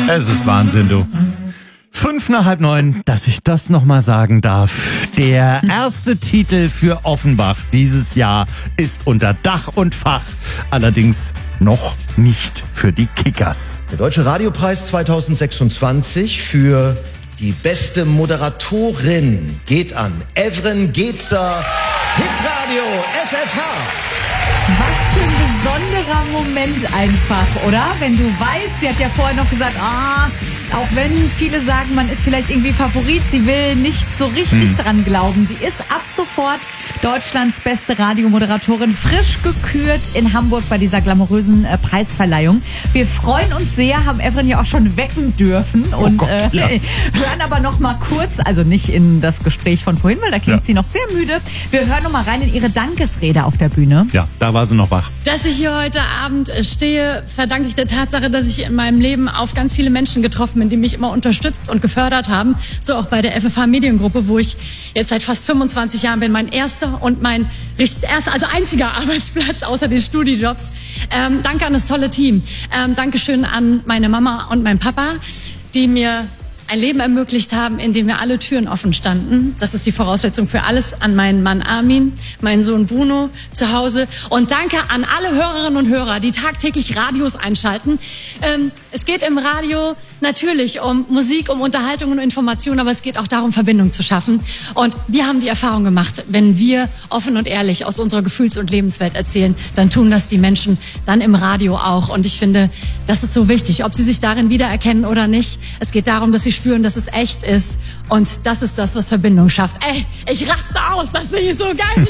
Es ist Wahnsinn, du. 8:55, dass ich das nochmal sagen darf. Der erste Titel für Offenbach dieses Jahr ist unter Dach und Fach. Allerdings noch nicht für die Kickers. Der Deutsche Radiopreis 2026 für die beste Moderatorin geht an Evren Gezer, Hitradio FFH. Was für ein besonderer Moment einfach, oder? Wenn du weißt, sie hat ja vorher noch gesagt, auch wenn viele sagen, man ist vielleicht irgendwie Favorit, sie will nicht so richtig dran glauben. Sie ist ab sofort Deutschlands beste Radiomoderatorin, frisch gekürt in Hamburg bei dieser glamourösen Preisverleihung. Wir freuen uns sehr, haben Evren ja auch schon wecken dürfen und hören aber noch mal kurz, also nicht in das Gespräch von vorhin, weil da klingt sie noch sehr müde. Wir hören noch mal rein in ihre Dankesrede auf der Bühne. Ja, da war sie noch wach. Dass ich hier heute Abend stehe, verdanke ich der Tatsache, dass ich in meinem Leben auf ganz viele Menschen getroffen bin, die mich immer unterstützt und gefördert haben. So auch bei der FFH Mediengruppe, wo ich jetzt seit fast 25 Jahren bin. Mein erster und mein einziger Arbeitsplatz außer den Studijobs. Danke an das tolle Team. Dankeschön an meine Mama und meinen Papa, die mir ein Leben ermöglicht haben, in dem mir alle Türen offen standen. Das ist die Voraussetzung für alles. An meinen Mann Armin, meinen Sohn Bruno zu Hause. Und danke an alle Hörerinnen und Hörer, die tagtäglich Radios einschalten. Es geht im Radio natürlich um Musik, um Unterhaltung und Information, aber es geht auch darum, Verbindung zu schaffen. Und wir haben die Erfahrung gemacht, wenn wir offen und ehrlich aus unserer Gefühls- und Lebenswelt erzählen, dann tun das die Menschen dann im Radio auch. Und ich finde, das ist so wichtig, ob sie sich darin wiedererkennen oder nicht. Es geht darum, dass sie spüren, dass es echt ist. Und das ist das, was Verbindung schafft. Ey, ich raste aus, das finde ich so geil.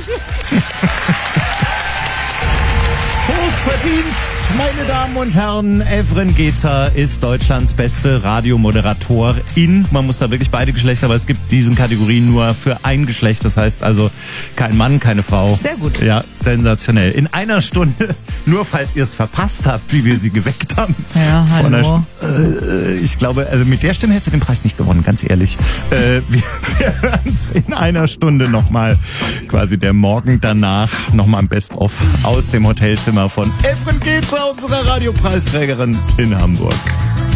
Hochverdient, meine Damen und Herren, Evren Gezer ist Deutschlands beste Radiomoderatorin. Man muss da wirklich beide Geschlechter, aber es gibt diesen Kategorien nur für ein Geschlecht. Das heißt also kein Mann, keine Frau. Sehr gut. Ja, sensationell. In einer Stunde, nur falls ihr es verpasst habt, wie wir sie geweckt haben. Ja, hallo. Ich glaube, also mit der Stimme hätte sie den Preis nicht gewonnen, ganz ehrlich. Wir hören es in einer Stunde nochmal, quasi der Morgen danach, nochmal ein Best-of aus dem Hotelzimmer von Evren Gezer, unserer Radiopreisträgerin in Hamburg.